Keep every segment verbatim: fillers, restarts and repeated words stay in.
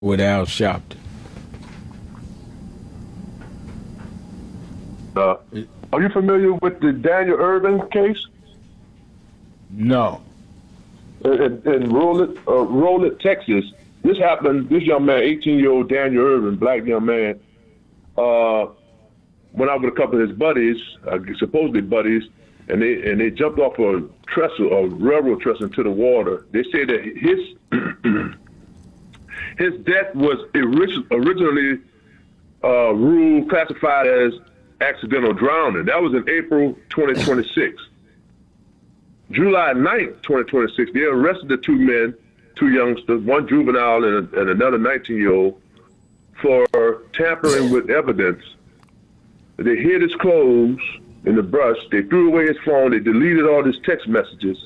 with Al Sharpton. Uh, are you familiar with the Daniel Irvin case? No. In, in Rolette, uh, Rolette, Texas, this happened. This young man, eighteen-year-old Daniel Irvin, black young man, uh, went out with a couple of his buddies, uh, supposedly buddies, and they and they jumped off a trestle, a railroad trestle, into the water. They say that his his death was orig- originally uh, ruled classified as accidental drowning. That was in April twenty twenty-six. July ninth, twenty twenty-six, they arrested the two men, two youngsters, one juvenile and, a, and another nineteen-year-old, for tampering with evidence. They hid his clothes in the brush. They threw away his phone. They deleted all his text messages.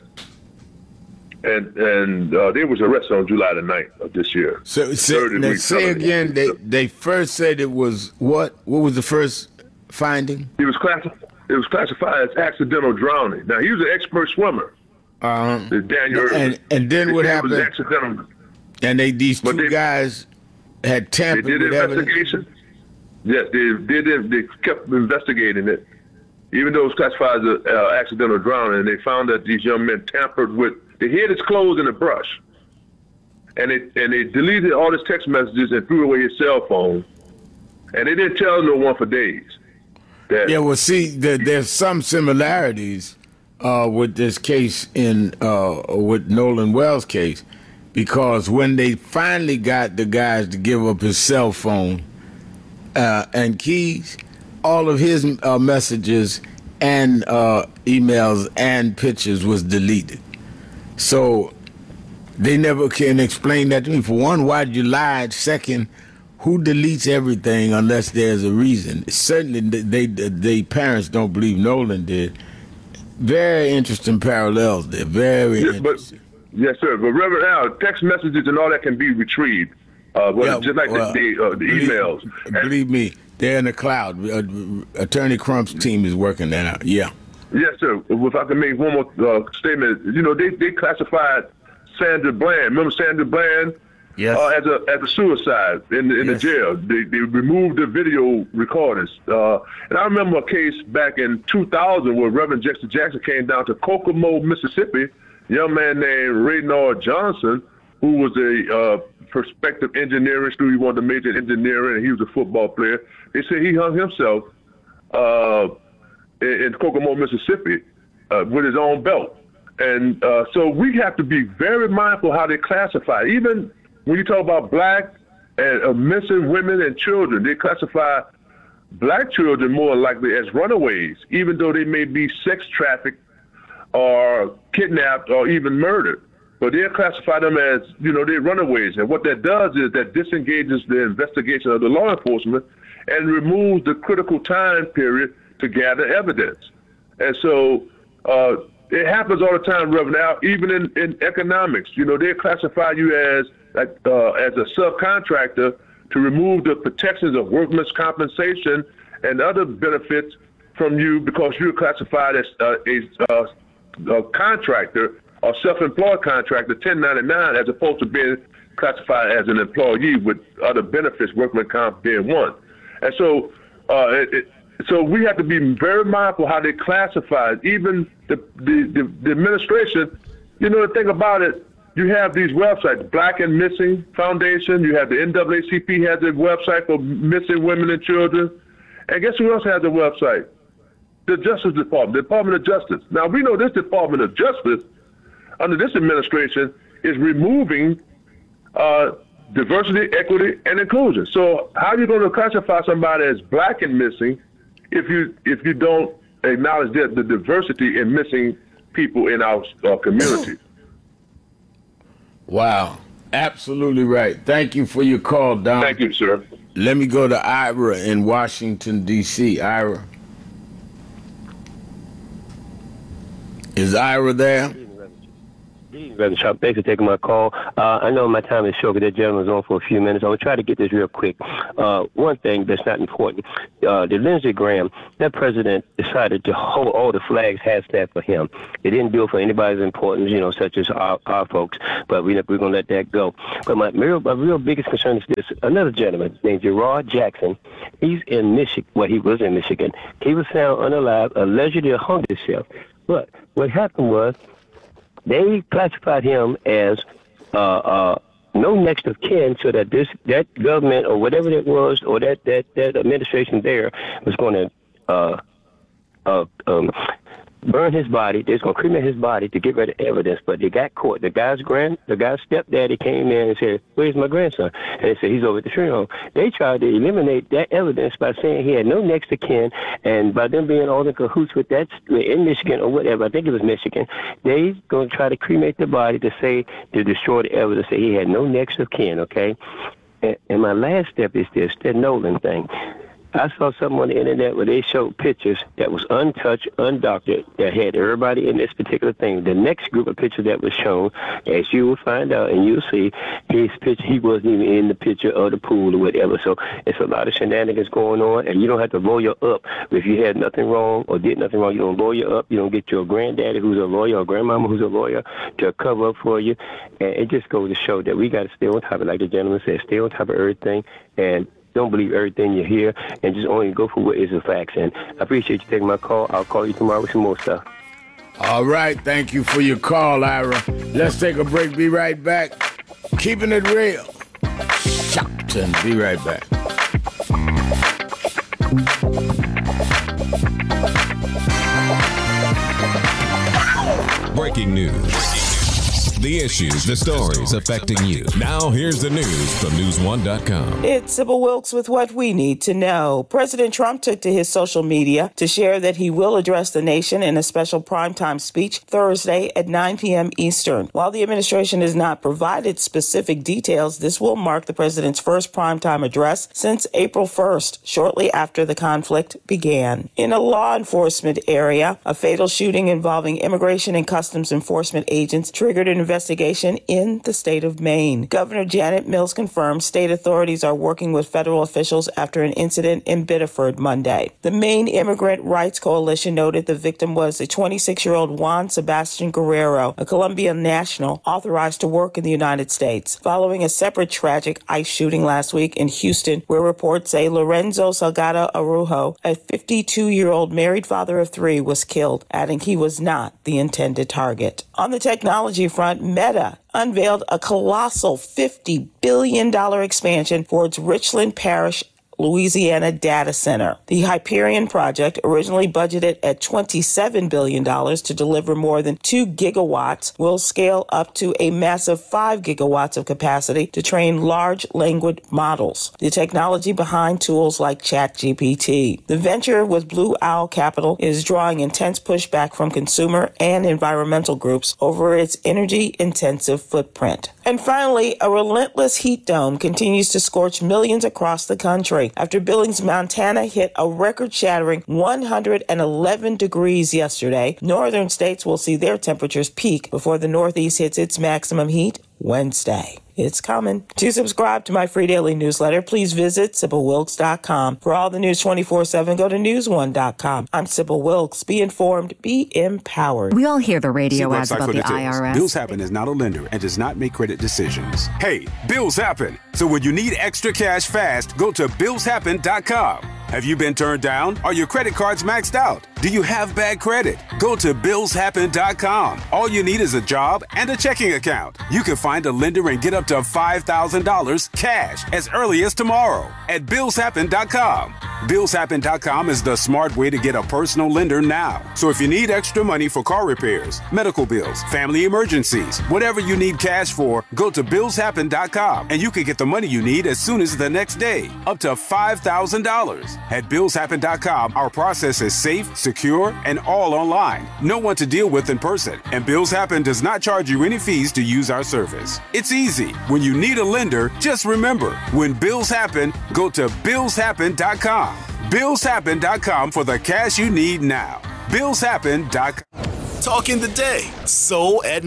And and uh, they was arrested on July the ninth of this year. So, so now say again, they, they first said it was what? What was the first finding? It was classified. It was classified as accidental drowning. Now, he was an expert swimmer. Um, Daniel Irvin. And, and then what happened? It was accidental. And they these two they, guys had tampered they did with investigation. evidence? Yes, they did. They kept investigating it. Even though it was classified as uh, accidental drowning, and they found that these young men tampered with, they hid his clothes in the brush. And they, and they deleted all his text messages and threw away his cell phone. And they didn't tell no one for days. That yeah, well, see, there, there's some similarities uh, with this case in uh, with Nolan Wells' case, because when they finally got the guys to give up his cell phone uh, and keys, all of his uh, messages and uh, emails and pictures was deleted. So they never can explain that to me. For one, why'd you lie? Second, who deletes everything unless there's a reason? Certainly, they, they, they parents don't believe Nolan did. Very interesting parallels there. Very yes, interesting. But, yes, sir. But Reverend Al, text messages and all that can be retrieved, uh, well, yeah, just like well, the, the, uh, the believe, emails. Believe me, they're in the cloud. Uh, Attorney Crump's team is working that out. Yeah. Yes, sir. If I can make one more uh, statement, you know, they, they classified Sandra Bland. Remember Sandra Bland? Yes. Uh, as a as a suicide in in yes. the jail. They they removed the video recordings. Uh, and I remember a case back in two thousand where Reverend Jesse Jackson came down to Kokomo, Mississippi. A young man named Raynard Johnson, who was a uh, prospective engineering student. He wanted to major in engineering, and he was a football player. They said he hung himself uh, in, in Kokomo, Mississippi, uh, with his own belt. And uh, so we have to be very mindful how they classify. Even when you talk about black and uh, missing women and children, they classify black children more likely as runaways, even though they may be sex trafficked or kidnapped or even murdered. But they'll classify them as, you know, they're runaways. And what that does is that disengages the investigation of the law enforcement and removes the critical time period to gather evidence. And so uh, it happens all the time, Reverend Al, even in, in economics. You know, they classify you as Uh, as a subcontractor to remove the protections of workman's compensation and other benefits from you because you're classified as uh, a, uh, a contractor or self-employed contractor, ten ninety-nine, as opposed to being classified as an employee with other benefits, workman's comp being one. And so, uh, it, it, so we have to be very mindful how they classify it. Even the, the, the, the administration, you know, the thing about it, you have these websites, Black and Missing Foundation. You have the N double A C P has a website for missing women and children. And guess who else has a website? The Justice Department, the Department of Justice. Now, we know this Department of Justice, under this administration, is removing uh, diversity, equity, and inclusion. So how are you going to classify somebody as black and missing if you if you don't acknowledge that the diversity in missing people in our uh, community? Wow. Absolutely right. Thank you for your call, Don. Thank you, sir. Let me go to Ira in Washington, D C Ira. Is Ira there? Reverend Sharp, thanks for taking my call. Uh, I know my time is short because that gentleman's on for a few minutes. I'm going to try to get this real quick. Uh, one thing that's not important, uh, the Lindsey Graham, that president decided to hold all the flags hashtag for him. They didn't do it for anybody's importance, you know, such as our, our folks, but we, we're going to let that go. But my real, my real biggest concern is this. Another gentleman named Gerard Jackson, he's in Michigan. Well, he was in Michigan. He was found unalive, allegedly hung himself. But what happened was, they classified him as uh, uh, no next of kin, so that this that government or whatever it was, or that that, that administration there was going to uh, uh, um, burn his body. They're going to cremate his body to get rid of evidence. But they got caught. The guy's grand, the guy's stepdaddy came in and said, "Where's my grandson?" And they said, "He's over at the funeral home." They tried to eliminate that evidence by saying he had no next of kin, and by them being all in cahoots with that in Michigan or whatever, I think it was Michigan, they going to try to cremate the body to say, to destroy the evidence that he had no next of kin, okay? And, and my last step is this, that Nolan thing. I saw something on the internet where they showed pictures that was untouched, undoctored, that had everybody in this particular thing. The next group of pictures that was shown, as you will find out and you'll see, his picture, he wasn't even in the picture of the pool or whatever. So it's a lot of shenanigans going on, and you don't have to lawyer up. If you had nothing wrong or did nothing wrong, you don't lawyer up. You don't get your granddaddy who's a lawyer or grandmama who's a lawyer to cover up for you. And it just goes to show that we got to stay on top of it, like the gentleman said, stay on top of everything, and don't believe everything you hear, and just only go for what is the facts. And I appreciate you taking my call. I'll call you tomorrow with some more stuff. All right. Thank you for your call, Ira. Let's take a break. Be right back. Keeping it real. Shocked, and be right back. Breaking news. The issues, the stories affecting you. Now here's the news from news one dot com. It's Sybil Wilkes with what we need to know. President Trump took to his social media to share that he will address the nation in a special primetime speech Thursday at nine p.m. Eastern. While the administration has not provided specific details, this will mark the president's first primetime address since April first, shortly after the conflict began. In a law enforcement area, a fatal shooting involving immigration and customs enforcement agents triggered an investigation in the state of Maine. Governor Janet Mills confirmed state authorities are working with federal officials after an incident in Biddeford Monday. The Maine Immigrant Rights Coalition noted the victim was a twenty-six-year-old Juan Sebastian Guerrero, a Colombian national authorized to work in the United States, following a separate tragic ICE shooting last week in Houston, where reports say Lorenzo Salgado Araujo, a fifty-two-year-old married father of three, was killed, adding he was not the intended target. On the technology front, Meta unveiled a colossal fifty billion dollars expansion for its Richland Parish, Louisiana data center. The Hyperion project, originally budgeted at twenty-seven billion dollars to deliver more than two gigawatts, will scale up to a massive five gigawatts of capacity to train large language models, the technology behind tools like ChatGPT. The venture with Blue Owl Capital is drawing intense pushback from consumer and environmental groups over its energy-intensive footprint. And finally, a relentless heat dome continues to scorch millions across the country after Billings, Montana hit a record-shattering one hundred eleven degrees yesterday. Northern states will see their temperatures peak before the Northeast hits its maximum heat Wednesday. It's coming. To subscribe to my free daily newsletter, please visit Sybil Wilkes dot com. For all the news twenty-four seven, go to news one dot com. I'm Sybil Wilkes. Be informed, be empowered. We all hear the radio ads about the I R S. Bills Happen is not a lender and does not make credit decisions. Hey, bills happen. So when you need extra cash fast, go to bills happen dot com. Have you been turned down? Are your credit cards maxed out? Do you have bad credit? Go to bills happen dot com. All you need is a job and a checking account. You can find a lender and get up to five thousand dollars cash as early as tomorrow at bills happen dot com. bills happen dot com is the smart way to get a personal lender now. So if you need extra money for car repairs, medical bills, family emergencies, whatever you need cash for, go to bills happen dot com and you can get the money you need as soon as the next day, up to five thousand dollars. At bills happen dot com, our process is safe, secure, and all online. No one to deal with in person, and Bills Happen does not charge you any fees to use our service. It's easy. When you need a lender, just remember, when bills happen, go to bills happen dot com. bills happen dot com for the cash you need now. bills happen dot com. Talk in the day, soul at night.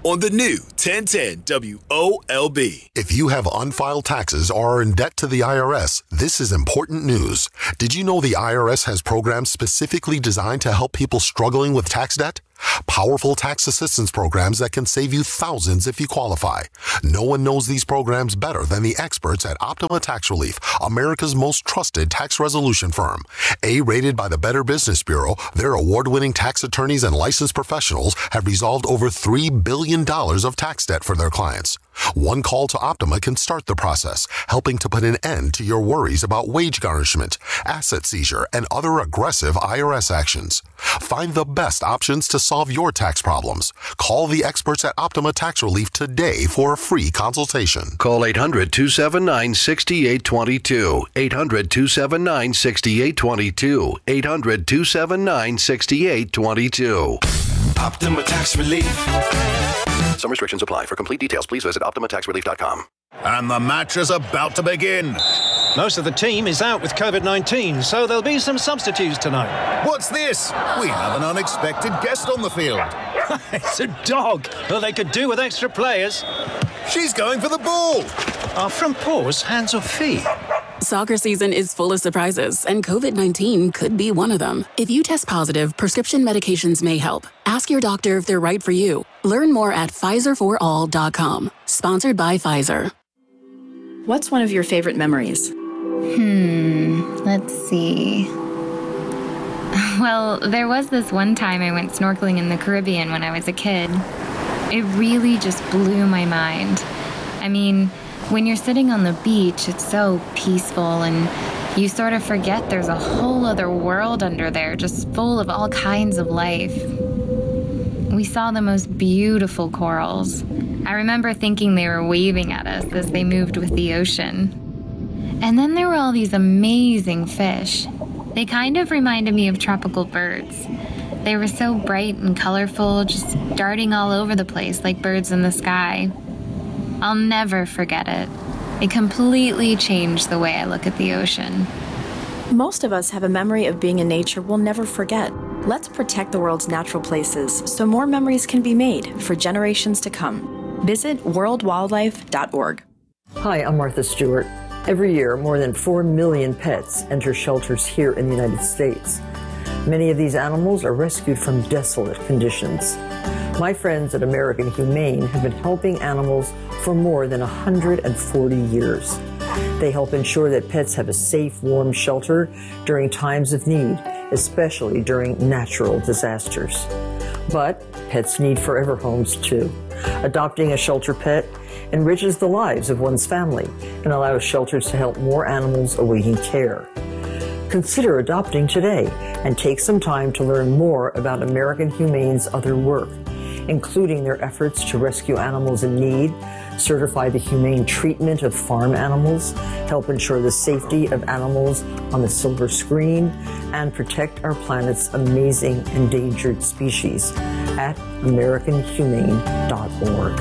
on the new ten ten W O L B. If you have unfiled taxes or are in debt to the I R S, this is important news. Did you know the I R S has programs specifically designed to help people struggling with tax debt? Powerful tax assistance programs that can save you thousands if you qualify. No one knows these programs better than the experts at Optima Tax Relief, America's most trusted tax resolution firm. A-rated by the Better Business Bureau, their award-winning tax attorneys and licensed professionals have resolved over three billion dollars of tax debt for their clients. One call to Optima can start the process, helping to put an end to your worries about wage garnishment, asset seizure, and other aggressive I R S actions. Find the best options to solve your tax problems. Call the experts at Optima Tax Relief today for a free consultation. Call eight hundred, two seven nine, six eight two two. eight hundred, two seven nine, six eight two two. eight hundred, two seven nine, six eight two two. Optima Tax Relief. Some restrictions apply. For complete details, please visit optima tax relief dot com. And the match is about to begin. Most of the team is out with COVID nineteen, so there'll be some substitutes tonight. What's this? We have an unexpected guest on the field. It's a dog. Well, they could do with extra players. She's going for the ball. Are front paws hands or feet? Soccer season is full of surprises, and COVID nineteen could be one of them. If you test positive, prescription medications may help. Ask your doctor if they're right for you. Learn more at Pfizer for all dot com. Sponsored by Pfizer. What's one of your favorite memories? Hmm, let's see. Well, there was this one time I went snorkeling in the Caribbean when I was a kid. It really just blew my mind. I mean, when you're sitting on the beach, it's so peaceful, and you sort of forget there's a whole other world under there, just full of all kinds of life. We saw the most beautiful corals. I remember thinking they were waving at us as they moved with the ocean. And then there were all these amazing fish. They kind of reminded me of tropical birds. They were so bright and colorful, just darting all over the place like birds in the sky. I'll never forget it. It completely changed the way I look at the ocean. Most of us have a memory of being in nature we'll never forget. Let's protect the world's natural places so more memories can be made for generations to come. Visit world wildlife dot org. Hi, I'm Martha Stewart. Every year, more than four million pets enter shelters here in the United States. Many of these animals are rescued from desolate conditions. My friends at American Humane have been helping animals for more than one hundred forty years. They help ensure that pets have a safe, warm shelter during times of need, especially during natural disasters. But pets need forever homes too. Adopting a shelter pet enriches the lives of one's family and allows shelters to help more animals awaiting care. Consider adopting today and take some time to learn more about American Humane's other work, including their efforts to rescue animals in need, certify the humane treatment of farm animals, help ensure the safety of animals on the silver screen, and protect our planet's amazing endangered species at american humane dot org.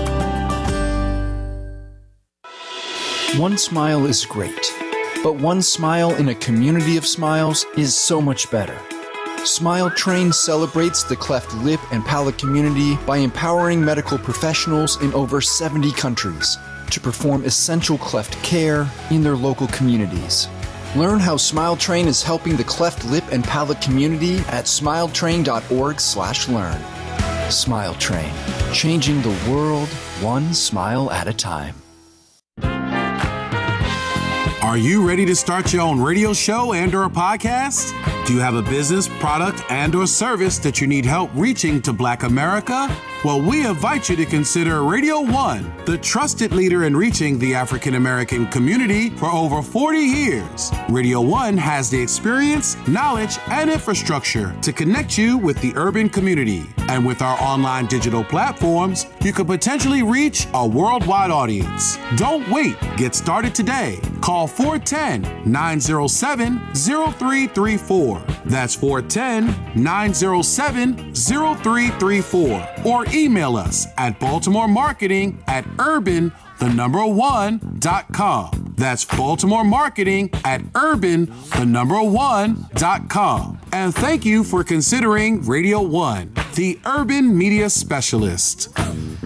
One smile is great, but one smile in a community of smiles is so much better. Smile Train celebrates the cleft lip and palate community by empowering medical professionals in over seventy countries to perform essential cleft care in their local communities. Learn how Smile Train is helping the cleft lip and palate community at smiletrain dot org slash learn. Smile Train, changing the world one smile at a time. Are you ready to start your own radio show and or a podcast? Do you have a business, product, and or service that you need help reaching to Black America? Well, we invite you to consider Radio One, the trusted leader in reaching the African American community for over forty years. Radio One has the experience, knowledge, and infrastructure to connect you with the urban community. And with our online digital platforms, you could potentially reach a worldwide audience. Don't wait. Get started today. Call four one zero, nine zero seven, zero three three four. That's four one zero, nine zero seven, zero three three four. Or email us at Baltimore Marketing at urban, the number one, dot com. That's Baltimore Marketing at urban, the number one, dot com. And thank you for considering Radio One, the urban media specialist.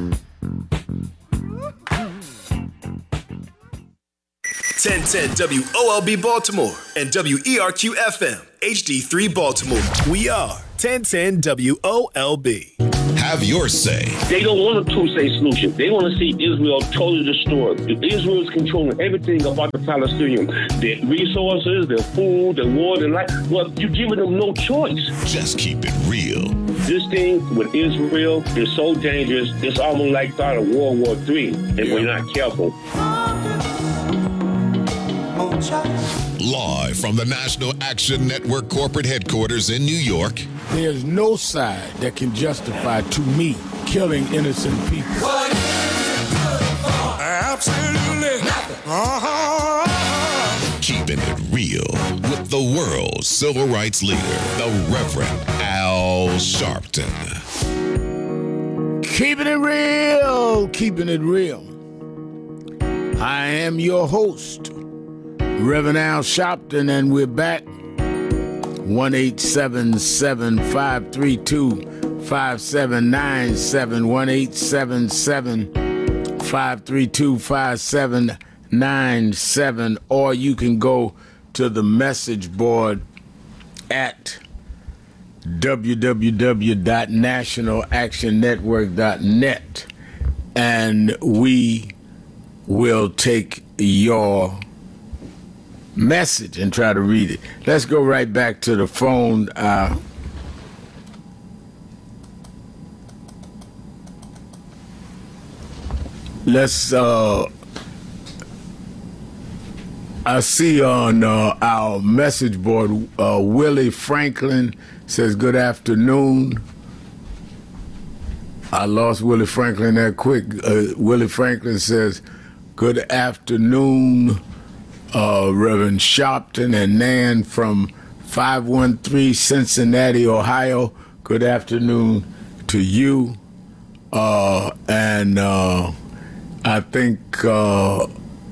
ten ten W O L B Baltimore and W E R Q F M H D three Baltimore. We are ten ten W O L B. Have your say. They don't want a two-state solution. They want to see Israel totally destroyed. Israel is controlling everything about the Palestinians. Their resources, their food, their water, their life. Well, you're giving them no choice. Just keep it real. This thing with Israel is so dangerous, it's almost like start of World War Three, if yeah. we're not careful. Live from the National Action Network corporate headquarters in New York. There's no side that can justify, to me, killing innocent people. What is good for? Absolutely nothing. Uh-huh. Keeping it real with the world's civil rights leader, the Reverend Al Sharpton. Keeping it real, keeping it real. I am your host, Reverend Al Sharpton, and we're back. one eight seven seven, five three two, five seven nine seven, one eight seven seven, five three two, five seven nine seven, or you can go to the message board at w w w dot national action network dot net, and we will take your message and try to read it. Let's go right back to the phone. Uh, let's, uh, I see on uh, our message board, uh, Willie Franklin says, good afternoon. I lost Willie Franklin that quick. Uh, Willie Franklin says, good afternoon, uh, Reverend Sharpton and Nan from five one three Cincinnati, Ohio. Good afternoon to you. Uh, and uh, I think uh,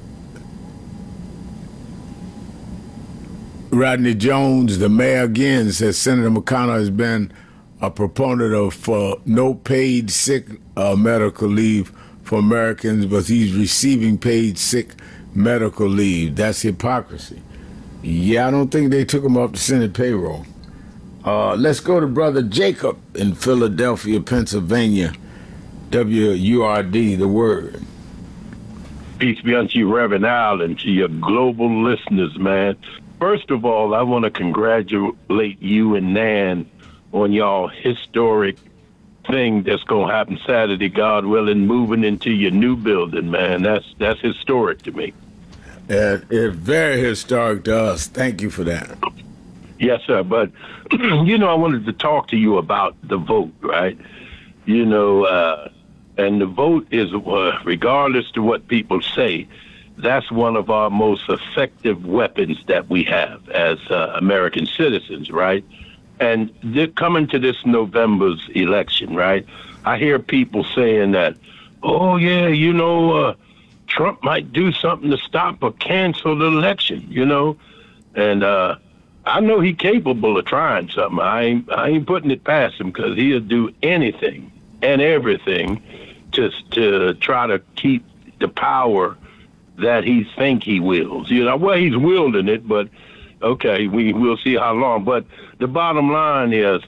Rodney Jones, the mayor again, says Senator McConnell has been a proponent of uh, no paid sick uh, medical leave for Americans, but he's receiving paid sick medical leave. That's hypocrisy. Yeah, I don't think they took him off the Senate payroll. Uh, let's go to Brother Jacob in Philadelphia, Pennsylvania. W U R D, the word. Peace be unto you, Reverend Al, and to your global listeners, man. First of all, I want to congratulate you and Nan on y'all historic thing that's going to happen Saturday, God willing, moving into your new building, man. That's that's historic to me. Uh, it's very historic to us. Thank you for that. Yes, sir. But, you know, I wanted to talk to you about the vote, right? You know, uh, and the vote is, uh, regardless to what people say, that's one of our most effective weapons that we have as uh, American citizens, right? And coming to this November's election, right, I hear people saying that, oh, yeah, you know, uh, Trump might do something to stop or cancel the election, you know? And uh, I know he's capable of trying something. I ain't, I ain't putting it past him, because he'll do anything and everything to, to try to keep the power that he think he wills. You know, well, he's wielding it, but okay, we we'll see how long. But the bottom line is,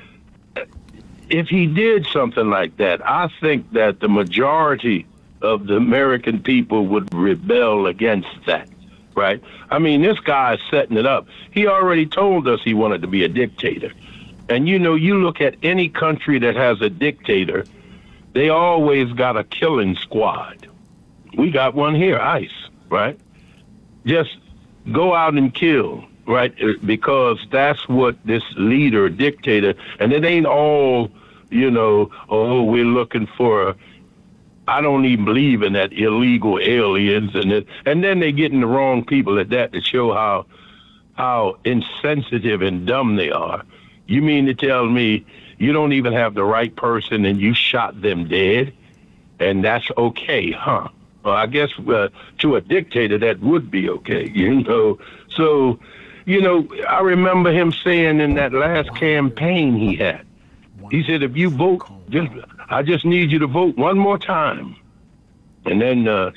if he did something like that, I think that the majority of the American people would rebel against that, right? I mean, this guy is setting it up. He already told us he wanted to be a dictator. And, you know, you look at any country that has a dictator, they always got a killing squad. We got one here, ICE, right? Just go out and kill, right? Because that's what this leader, dictator, and it ain't all, you know, oh, we're looking for, I don't even believe in that illegal aliens, and it, and then they getting the wrong people at that to show how how insensitive and dumb they are. You mean to tell me you don't even have the right person and you shot them dead, and that's okay, huh? Well, I guess uh, to a dictator that would be okay, you know. So, you know, I remember him saying in that last campaign he had, he said, if you vote, just I just need you to vote one more time. And then uh, he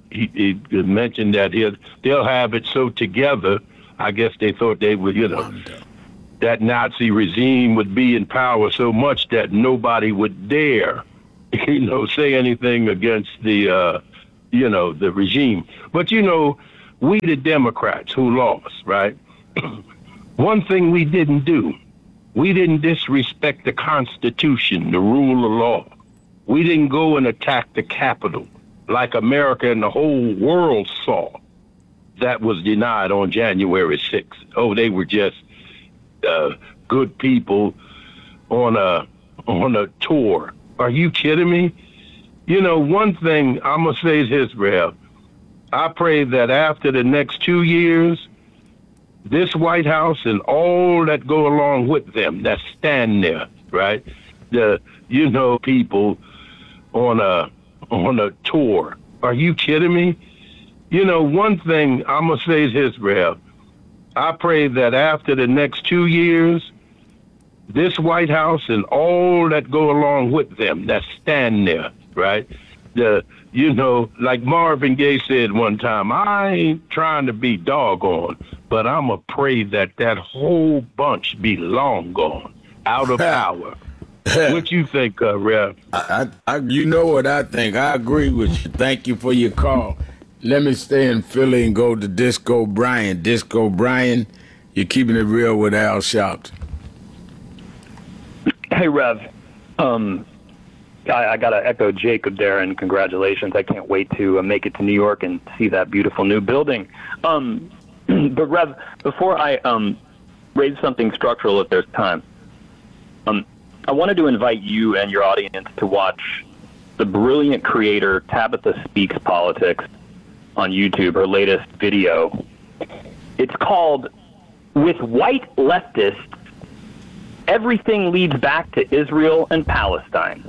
he, he mentioned that he'll, they'll have it so together. I guess they thought they would, you know, that Nazi regime would be in power so much that nobody would dare, you know, say anything against the, uh, you know, the regime. But, you know, we the Democrats who lost, right? One thing we didn't do, we didn't disrespect the Constitution, the rule of law. We didn't go and attack the Capitol like America and the whole world saw. That was denied on January sixth. Oh, they were just uh, good people on a on a tour. Are you kidding me? You know, one thing I'm going to say is this, Rev. I pray that after the next two years, this White House and all that go along with them that stand there, right? The, you know, people on a on a tour. Are you kidding me? You know, one thing I'm going to say is this, Rev. I pray that after the next two years, this White House and all that go along with them that stand there, right? The, you know, like Marvin Gaye said one time, I ain't trying to be doggone, but I'm going to pray that that whole bunch be long gone, out of power. What you think, uh, Rev? I, I, you know what I think. I agree with you. Thank you for your call. Let me stay in Philly and go to Disco Brian. Disco Brian, you're keeping it real with Al Sharpton. Hey, Rev. Um, I, I got to echo Jacob there, and congratulations. I can't wait to uh, make it to New York and see that beautiful new building. Um, but, Rev, before I um, raise something structural, if there's time, um, I wanted to invite you and your audience to watch the brilliant creator Tabitha Speaks Politics on YouTube, her latest video. It's called With White Leftists, Everything Leads Back to Israel and Palestine.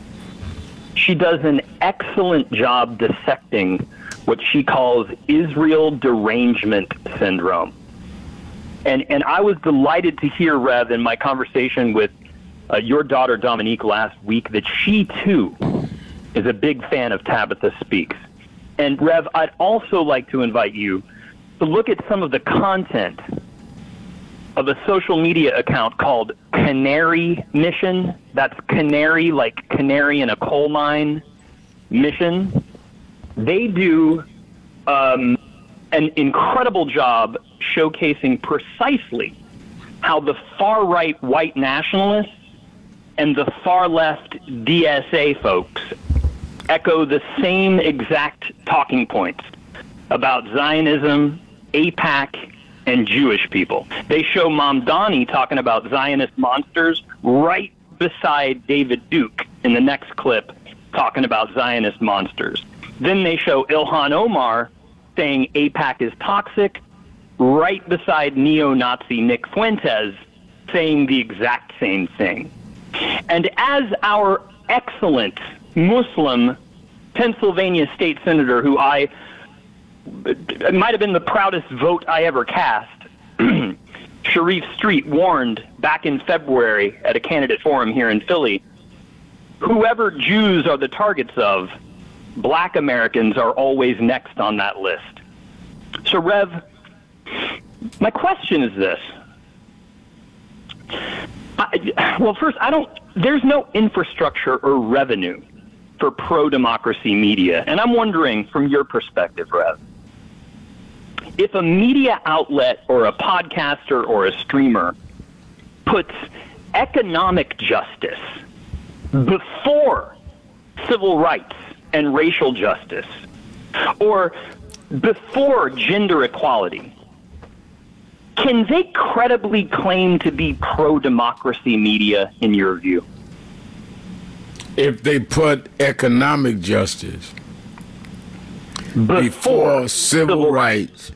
She does an excellent job dissecting what she calls Israel derangement syndrome. And and I was delighted to hear, Rev, in my conversation with uh, your daughter Dominique last week, that she too is a big fan of Tabitha Speaks. And Rev, I'd also like to invite you to look at some of the content of a social media account called Canary Mission. That's canary, like canary in a coal mine mission. They do um, an incredible job showcasing precisely how the far-right white nationalists and the far-left D S A folks echo the same exact talking points about Zionism, AIPAC, and Jewish people. They show Mamdani talking about Zionist monsters right beside David Duke in the next clip talking about Zionist monsters. Then they show Ilhan Omar saying AIPAC is toxic right beside neo-Nazi Nick Fuentes saying the exact same thing. And as our excellent Muslim Pennsylvania state senator, who I it might have been the proudest vote I ever cast, Sharif Street, warned back in February at a candidate forum here in Philly, whoever Jews are the targets of, black Americans are always next on that list. So, Rev, my question is this. I, well, first, I don't, there's no infrastructure or revenue for pro-democracy media. And I'm wondering, from your perspective, Rev, if a media outlet or a podcaster or a streamer puts economic justice before civil rights and racial justice, or before gender equality, can they credibly claim to be pro-democracy media in your view? If they put economic justice before, before civil, civil rights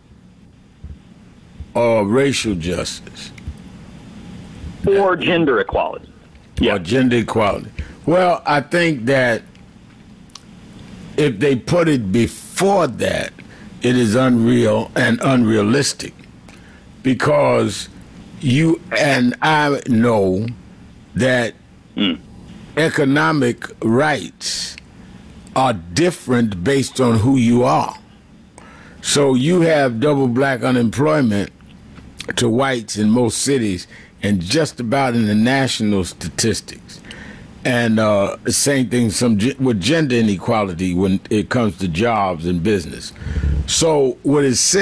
or racial justice. Or gender equality. Yeah. Or gender equality. Well, I think that if they put it before that, it is unreal and unrealistic, because you and I know that mm. economic rights are different based on who you are. So you have double black unemployment to whites in most cities and just about in the national statistics. And uh, the same thing some with gender inequality when it comes to jobs and business. So what is